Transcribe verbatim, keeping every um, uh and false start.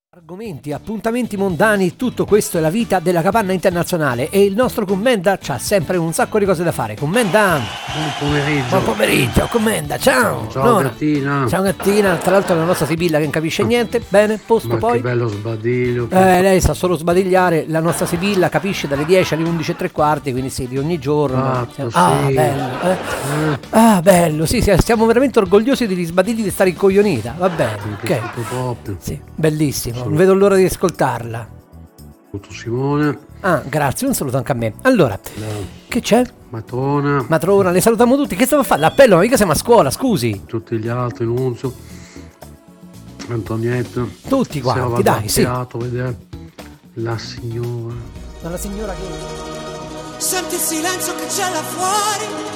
Argomenti, appuntamenti mondani, tutto questo è la vita della capanna internazionale e il nostro Commenda c'ha sempre un sacco di cose da fare. Commenda! Buon pomeriggio! Buon pomeriggio, Commenda, ciao! Ciao Nona. Gattina! Ciao Gattina, tra l'altro la nostra Sibilla che non capisce niente, bene, posto Ma poi. che bello sbadiglio! Eh, lei sa solo sbadigliare, la nostra Sibilla capisce dalle dieci alle undici e tre quarti, quindi sì, di ogni giorno. Fatto, Ah, sì. bello, eh. Eh, Ah, bello, sì, sì, siamo veramente orgogliosi degli sbadigli di stare incoglionita, va bene, mi è ok. piaciuto proprio. Sì, bellissimo, Sì. non vedo l'ora di ascoltarla. Saluto Simone, Ah, grazie, un saluto anche a me. Allora, la che c'è? matrona, Matrona, le salutiamo tutti. Che stiamo a fare? L'appello, ma mica siamo a scuola, scusi. tutti gli altri, Nunzio, Antonietta. Tutti Se quanti, vado dai, al sì. teatro a vedere la signora. Ma la signora che... Senti il silenzio che c'è là fuori,